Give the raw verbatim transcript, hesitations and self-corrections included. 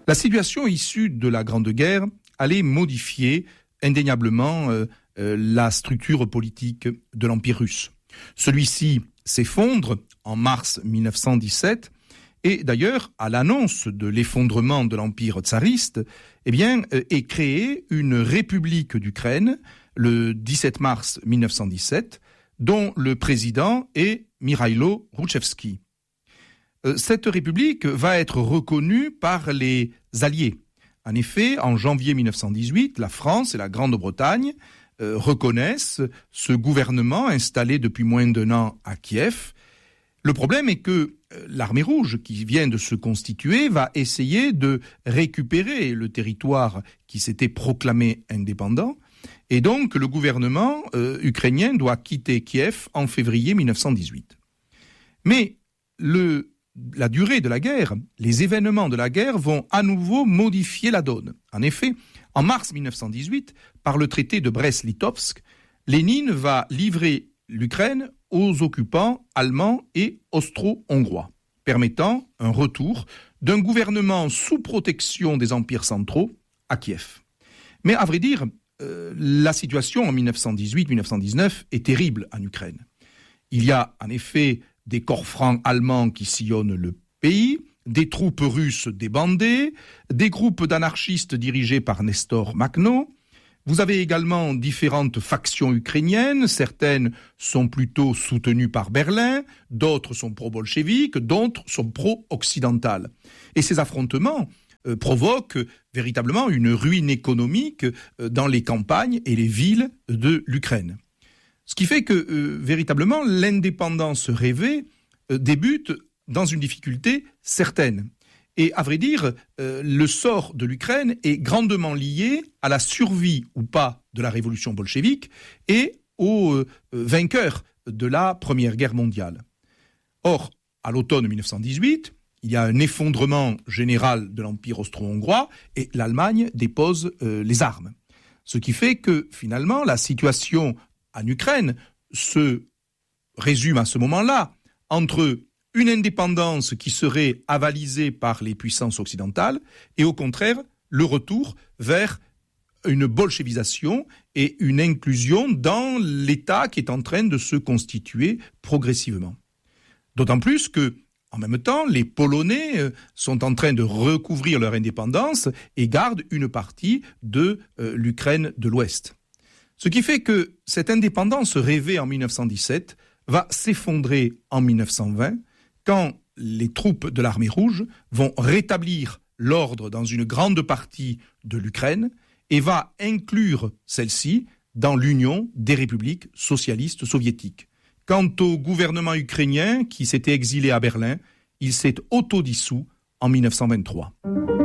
La situation issue de la Grande Guerre allait modifier indéniablement euh, euh, la structure politique de l'Empire russe. Celui-ci s'effondre en mars mille neuf cent dix-sept et d'ailleurs, à l'annonce de l'effondrement de l'Empire tsariste, eh bien, euh, est créée une République d'Ukraine le dix-sept mars mille neuf cent dix-sept, dont le président est Mikhailo Hrushevski. Euh, cette République va être reconnue par les Alliés. En effet, en janvier mille neuf cent dix-huit, la France et la Grande-Bretagne euh, reconnaissent ce gouvernement installé depuis moins d'un an à Kiev. Le problème est que euh, l'armée rouge qui vient de se constituer va essayer de récupérer le territoire qui s'était proclamé indépendant. Et donc, le gouvernement euh, ukrainien doit quitter Kiev en février mille neuf cent dix-huit. Mais le La durée de la guerre, les événements de la guerre vont à nouveau modifier la donne. En effet, en mars mille neuf cent dix-huit, par le traité de Brest-Litovsk, Lénine va livrer l'Ukraine aux occupants allemands et austro-hongrois, permettant un retour d'un gouvernement sous protection des empires centraux à Kiev. Mais à vrai dire, euh, la situation en mille neuf cent dix-huit mille neuf cent dix-neuf est terrible en Ukraine. Il y a en effet des corps francs allemands qui sillonnent le pays, des troupes russes débandées, des groupes d'anarchistes dirigés par Nestor Makhno. Vous avez également différentes factions ukrainiennes, certaines sont plutôt soutenues par Berlin, d'autres sont pro-bolcheviques, d'autres sont pro-occidentales. Et ces affrontements euh, provoquent véritablement une ruine économique euh, dans les campagnes et les villes de l'Ukraine. Ce qui fait que, euh, véritablement, l'indépendance rêvée euh, débute dans une difficulté certaine. Et à vrai dire, euh, le sort de l'Ukraine est grandement lié à la survie ou pas de la révolution bolchevique et aux euh, vainqueurs de la Première Guerre mondiale. Or, à l'automne mille neuf cent dix-huit, il y a un effondrement général de l'Empire austro-hongrois et l'Allemagne dépose euh, les armes. Ce qui fait que, finalement, la situation en Ukraine se résume à ce moment-là entre une indépendance qui serait avalisée par les puissances occidentales et au contraire le retour vers une bolchevisation et une inclusion dans l'État qui est en train de se constituer progressivement. D'autant plus que, en même temps, les Polonais sont en train de recouvrir leur indépendance et gardent une partie de euh, l'Ukraine de l'Ouest. Ce qui fait que cette indépendance rêvée en mille neuf cent dix-sept va s'effondrer en mille neuf cent vingt quand les troupes de l'armée rouge vont rétablir l'ordre dans une grande partie de l'Ukraine et va inclure celle-ci dans l'Union des républiques socialistes soviétiques. Quant au gouvernement ukrainien qui s'était exilé à Berlin, il s'est autodissous en mille neuf cent vingt-trois.